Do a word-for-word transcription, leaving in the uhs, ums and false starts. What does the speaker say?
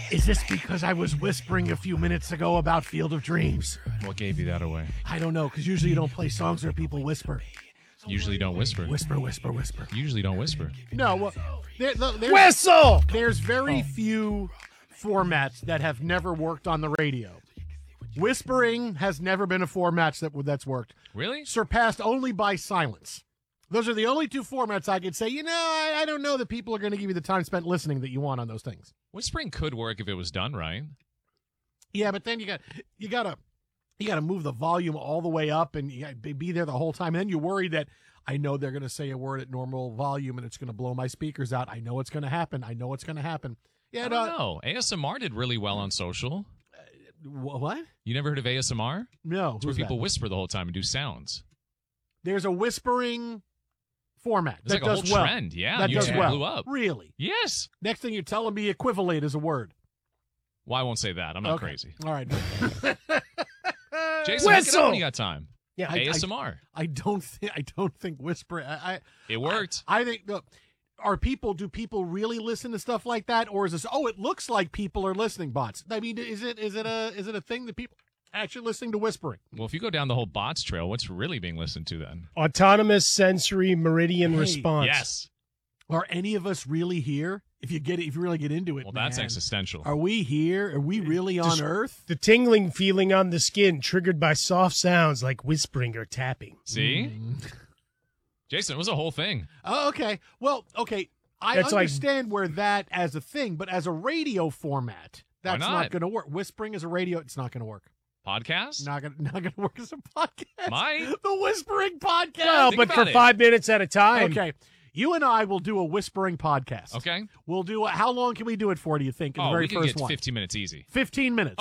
Is this because I was whispering a few minutes ago about Field of Dreams? What gave you that away? I don't know, because usually you don't play songs where people whisper. Usually don't whisper. Whisper, whisper, whisper. Usually don't whisper. No, well, there, there's, Whistle! there's very few formats that have never worked on the radio. Whispering has never been a format that that's worked. Really? Surpassed only by silence. Those are the only two formats I could say, you know, I, I don't know that people are going to give you the time spent listening that you want on those things. Whispering could work if it was done right. Yeah, but then you got you got to you got to move the volume all the way up and you got to be there the whole time. And then you're worried that I know they're going to say a word at normal volume and it's going to blow my speakers out. I know it's going to happen. I know it's going to happen. Yeah, I no, don't know. A S M R did really well on social. Wh- What? You never heard of A S M R? No. It's where who's people that? whisper the whole time and do sounds. There's a whispering format It's that like a does whole well. trend. Yeah, that does YouTube well. blew up. Really? Yes. Next thing you're telling me, equivalate is a word. Well, I won't say that. I'm not Okay. crazy. All right. Jason, look it Whistle! up when you got time. Yeah, I- A S M R. I don't think I don't think whisper. I, I It worked. I, I think look, are people? Do people really listen to stuff like that, or is this? Oh, it looks like people are listening. Bots. I mean, is it is it a is it a thing that people actually listening to whispering? Well, if you go down the whole bots trail, what's really being listened to then? Autonomous sensory meridian Hey, response. Yes. Are any of us really here? If you get it, if you really get into it, Well, that's man. existential. Are we here? Are we really on Just- Earth? The tingling feeling on the skin triggered by soft sounds like whispering or tapping. See? Mm. Jason, it was a whole thing. Oh, okay. Well, okay. I That's like- understand where that as a thing, but as a radio format, that's not? not, going to work. Whispering as a radio, it's not going to work. Podcast? Not going not going to work as a podcast. Might. The whispering podcast. Well, think but for about it. five minutes at a time. Okay. You and I will do a whispering podcast. Okay. We'll do a, how long can we do it for, do you think? In the Oh, very we can first get one. fifteen minutes easy. fifteen minutes.